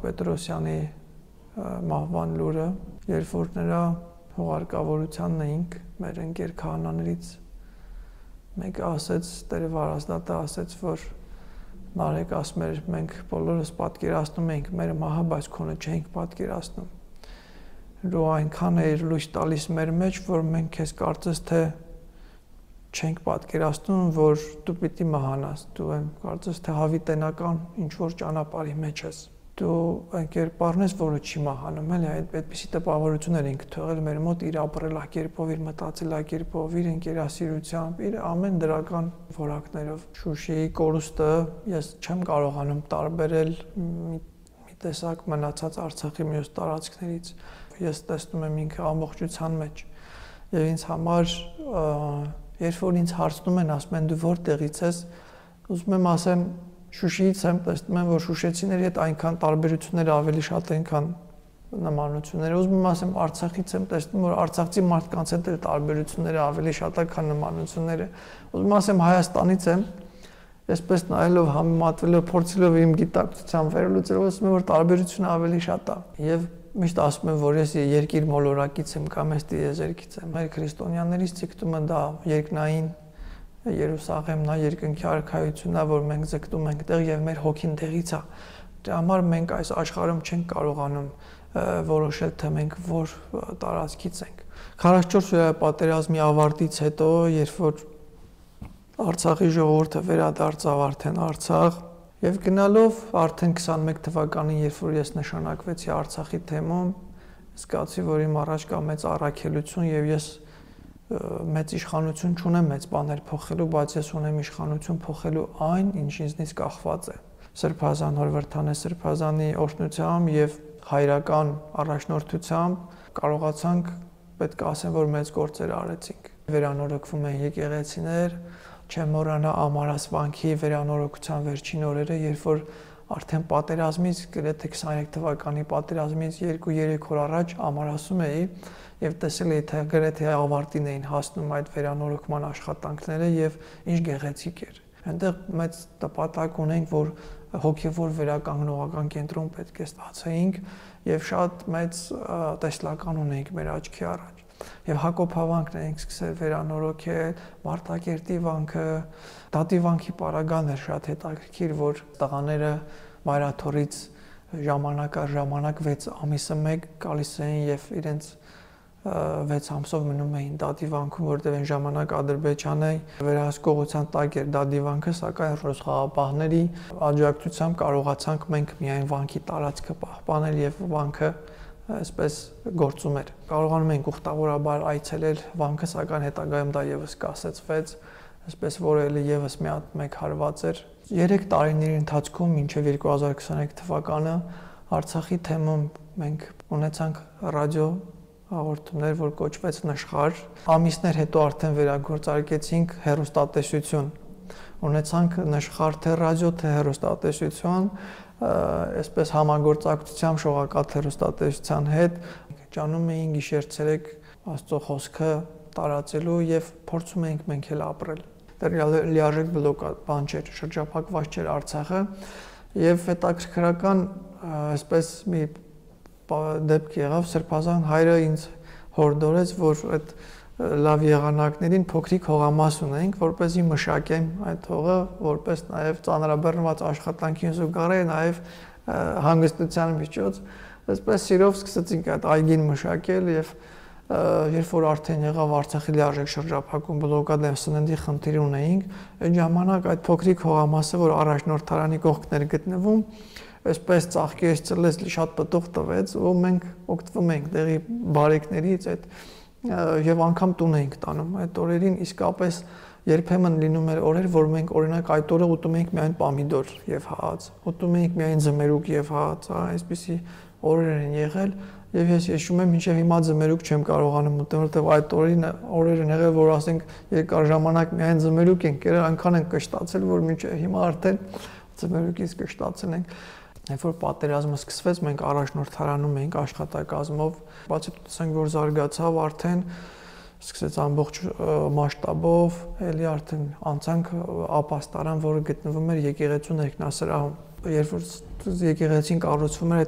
Պետրոսյանի մահվան լուրը, երբ որ նրա հուղարկավորությանն էինք, մեր ընկեր քահանաներից մեկը ասեց, Տերը վարազդատը ասեց, որ Նարեկ ասում էր, մենք բոլորս պատկերացնում էինք մեր մահը, բայց քոնը չէինք պատկերացնում։ Դու այնքան էիր լույս տալիս մեր մեջ, որ մենք քեզ կարծես թե չենք պատկերացնում, որ դու պիտի մահանաս, դու կարծես թե հավիտենական ինչ-որ ճանապարհի մեջ ես։ Դու այն կերպարն ես, որը չի մահանում, էլի այդպիսի տպավորություններ ենք թողել մեր մոտ իր ապրելակերպով, իր մտածելակերպով, իր ընկերասիրությամբ, իր ամեն դրական որակներով։ Շուշիի կորուստը ես չեմ կարողանում տարբերել մի տեսակ մնացած Արցախի մյուս տարածքներից։ Ես տեսնում եմ ինքը ամբողջության մեջ եւ ինձ համար երբ որ ինձ հարցնում են, ասում են դու որտեղից ես, ուզում եմ ասեմ Շուշիից եմ, տեսնում եմ, որ շուշեցիների հետ այնքան տարբերությունները ավելի շատ են, քան նմանությունները։ Ուզում եմ ասեմ Արցախից եմ, տեսնում որ արցախցի մարդկանց հետ տարբերությունները ավելի շատ են, քան նմանությունները։ Ուզում եմ ասեմ Հայաստանից եմ, այսպես նայելով համեմատվելով, փորձելով իմ գիտակցությամբ վերլուծելով, ասում եմ որ տարբերությունը ավելի շատ է։ Եվ միշտ ասում եմ, որ ես երկիր մոլորակից եմ կամ ես տիեզերքից եմ։ Մեր քրիստոնյաներից ցիկտումը դա երկնային Երուսաղեմն է, երկնքի արքայությունն է, որ մենք ձգտում ենք տեղ եւ մեր հոգին տեղից է։ Դրա համար մենք այս աշխարհում չենք կարողանում որոշել, թե մենք որ տարածքից ենք։ 44 պատերազմի ավարտից հետո, երբ որ Արցախի ժողովուրդը վերադարձավ արդեն Արցախ եւ գնալով արդեն 21 թվականին, երբ որ ես նշանակվեցի Արցախի թեմում, զգացի, որ իմ առաջ կա մեծ առաքելություն եւ ես մեծ իշխանություն չունեմ մեծ բաներ փոխելու, բայց ես ունեմ իշխանություն փոխելու այն, ինչ ինձնից կախված է։ Սրբազան Հորվարդանե Սրբազանի օրհնությամբ եւ հայրական առաջնորդությամբ կարողացանք, պետք է ասեմ, որ մեծ գործեր արեցինք։ Վերանորոգվում են եկեղեցիներ, չեմ մոռանա Ամարաս վանքի վերանորոգության վերջին օրերը, երբ որ արդեն պատերազմից, գրեթե 23 թվականի պատերազմից 2-3 օր առաջ Ամարասում էի եւ տեսել էի, թե գրեթե ավարտին էին հասնում այդ վերանորոգման աշխատանքները եւ ինչ գեղեցիկ էր։ Այնտեղ մեծ տպատակ ունենք, որ հոգեվոր վերականգնողական կենտրոն պետք է ստացեինք եւ շատ մեծ տեսլական ունենք մեր աչքի առաջ։ Եվ Հակոբ հավանքն ենք սկսել վերանորոգել, Մարտակերտի վանքը, Դատի վանքի պարագան էր շատ հետաքրքիր, որ տղաները Մայրաթորից ժամանակ առ ժամանակ 6 ամիսը մեկ գալիս էին եւ իրենց 6 ամսով մնում էին Դատի վանքում, որտեղ այն ժամանակ Ադրբեջանի վերահսկողության տակ էր Դատի վանքը, սակայն ռուս խաղապահների աջակցությամբ կարողացանք մենք միայն վանքի տարածքը պահպանել եւ վանքը այսպես գործում էր։ Կարողանում ենք ուխտավորաբար այցելել վանքը, սակայն հետագայում դա եւս կասեցվեց, այսպես որ էլի եւս մեկ հարված էր։ 3 տարիների ընթացքում մինչև 2023 թվականը Արցախի թեմում մենք ունեցանք ռադիո հաղորդումներ, որ կոչվեց Նշխար։ Ամիսներ հետո արդեն վերագործարկեցինք հեռուստատեսություն։ Ունեցանք Նշխար թե ռադիո թե հեռուստատեսություն, այսպես համագործակցությամբ շողակաթ հեռուստատեսության հետ ճանում էինք գիշեր-ցերեկ Աստծո խոսքը տարածելու եւ փորձում էինք մենք էլ ապրել։ Դեռ լիարժեք բան չէր, շրջափակված չէր Արցախը եւ հետաքրքրական այսպես մի դեպք եղավ, Սրբազան հայրը ինձ հորդորեց, որ այդ լավ եղանակներին փոքրիկ հողամաս ունենք, որպեսզի մշակեմ այդ հողը, որպես նաև ծանրաբեռնված աշխատանքին զուգահեռ նաև հանգստության միջոց։ Այսպես սիրով սկսեցինք այդ այգին մշակել եւ երբ որ արդեն եղավ Արցախի լիարժեք շրջափակում, բլոկադեմ սննդի խնդիր ունեինք, այդ ժամանակ այդ փոքրիկ հողամասը, որ առաջնորդարանի կողքն էր գտնվում, այսպես ծաղկեց, ծլեց, շատ պտուղ տվեց, ու մենք օգտվում ենք դեղի բարեկներից այդ եւ անգամ տուն էինք տանում այդ օրերին իսկապես երբեմն լինում էր օրեր, որ մենք օրինակ այդ օրը ուտում էինք միայն պամիդոր եւ հաց, ուտում էինք միայն ձմերուկ եւ հաց, այսպիսի օրեր են եղել եւ ես հիշում եմ մինչեւ հիմա ձմերուկ չեմ կարողանում ուտել, որովհետեւ այդ օրեր են եղել, որ ասենք երկար ժամանակ միայն ձմերուկ ենք կերել, այնքան են կշտացել, որ մինչեւ հիմա արդեն ձմերուկից կշտացել ենք։ Երբ որ պատերազմը սկսվեց, մենք առաջնորդարանում էինք աշխատակազմով, բացի տեսանք, որ զարգացավ արդեն, սկսեց ամբողջ մասշտաբով, էլի արդեն անցանք ապաստարան, որը գտնվում էր եկեղեցու ներքնասրահում։ Երբ որ եկեղեցին կառուցվում էր, այդ